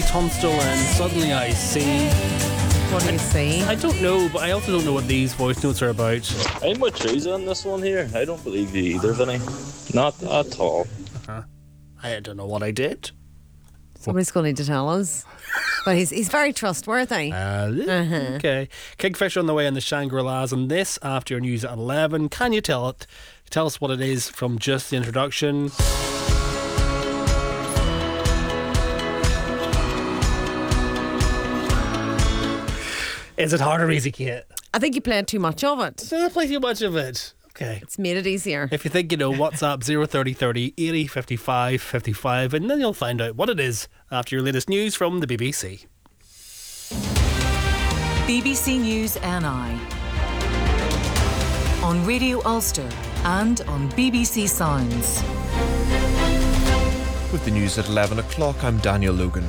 Tunstall and Suddenly I See. What do you see? I don't know, but I also don't know what these voice notes are about. I'm with Teresa on this one here. I don't believe you either, Vinny. Not at all. I don't know what I did. Somebody's going to need to tell us. But he's very trustworthy. Okay. Kingfisher on the way in the Shangri-Las, and this after your news at 11. Can you tell it? Tell us what it is from just the introduction. Is it hard or easy, Kate? I think you played too much of it. Did I play too much of it? Okay. It's made it easier. If you think you know, WhatsApp 030 30 80 55 55, and then you'll find out what it is after your latest news from the BBC. BBC News NI on Radio Ulster and on BBC Sounds. With the news at 11 o'clock, I'm Daniel Logan.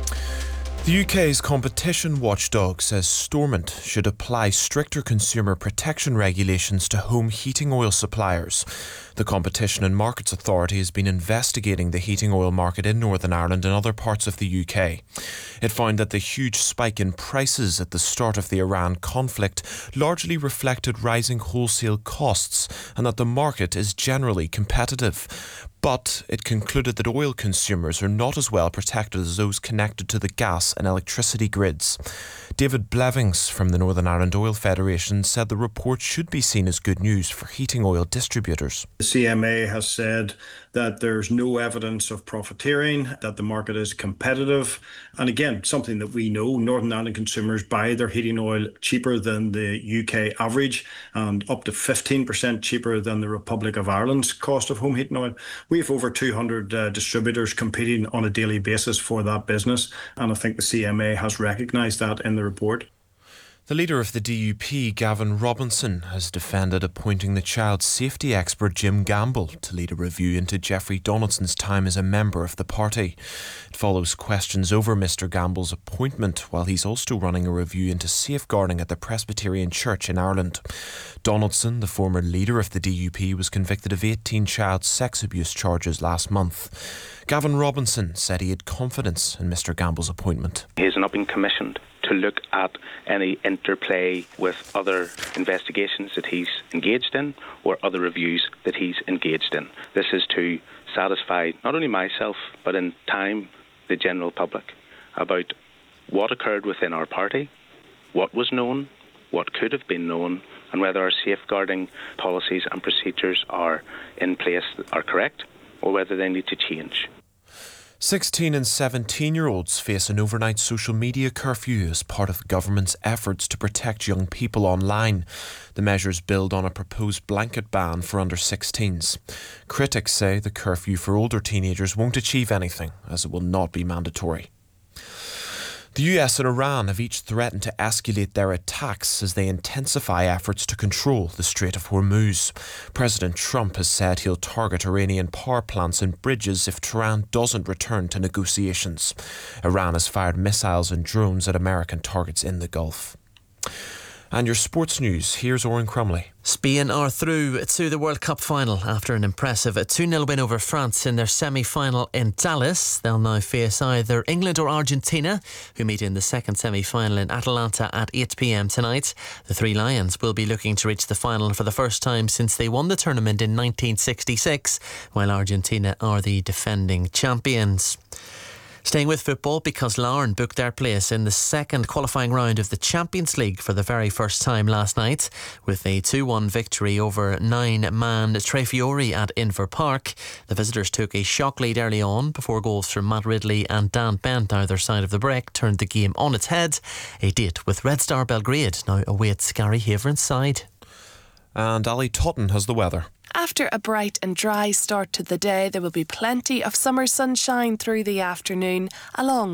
The UK's competition watchdog says Stormont should apply stricter consumer protection regulations to home heating oil suppliers. The Competition and Markets Authority has been investigating the heating oil market in Northern Ireland and other parts of the UK. It found that the huge spike in prices at the start of the Iran conflict largely reflected rising wholesale costs and that the market is generally competitive. But it concluded that oil consumers are not as well protected as those connected to the gas and electricity grids. David Blevings from the Northern Ireland Oil Federation said the report should be seen as good news for heating oil distributors. The CMA has said that there's no evidence of profiteering, that the market is competitive. And again, something that we know, Northern Ireland consumers buy their heating oil cheaper than the UK average and up to 15% cheaper than the Republic of Ireland's cost of home heating oil. We have over 200 distributors competing on a daily basis for that business. And I think the CMA has recognised that in the report. The leader of the DUP, Gavin Robinson, has defended appointing the child safety expert Jim Gamble to lead a review into Jeffrey Donaldson's time as a member of the party. It follows questions over Mr Gamble's appointment, while he's also running a review into safeguarding at the Presbyterian Church in Ireland. Donaldson, the former leader of the DUP, was convicted of 18 child sex abuse charges last month. Gavin Robinson said he had confidence in Mr Gamble's appointment. He's now been commissioned to look at any interplay with other investigations that he's engaged in or other reviews that he's engaged in. This is to satisfy not only myself but in time the general public about what occurred within our party, what was known, what could have been known, and whether our safeguarding policies and procedures are in place, are correct, or whether they need to change. 16 and 17-year-olds face an overnight social media curfew as part of the government's efforts to protect young people online. The measures build on a proposed blanket ban for under-16s. Critics say the curfew for older teenagers won't achieve anything, as it will not be mandatory. The US and Iran have each threatened to escalate their attacks as they intensify efforts to control the Strait of Hormuz. President Trump has said he'll target Iranian power plants and bridges if Tehran doesn't return to negotiations. Iran has fired missiles and drones at American targets in the Gulf. And your sports news, here's Oren Crumley. Spain are through to the World Cup final after an impressive 2-0 win over France in their semi-final in Dallas. They'll now face either England or Argentina, who meet in the second semi-final in Atlanta at 8 p.m. tonight. The Three Lions will be looking to reach the final for the first time since they won the tournament in 1966, while Argentina are the defending champions. Staying with football, because Larne booked their place in the second qualifying round of the Champions League for the very first time last night with a 2-1 victory over nine-man Tre Fiori at Inver Park. The visitors took a shock lead early on before goals from Matt Ridley and Dan Bent either side of the break turned the game on its head. A date with Red Star Belgrade now awaits Gary Haveren's side. And Ali Totten has the weather. After a bright and dry start to the day, there will be plenty of summer sunshine through the afternoon, along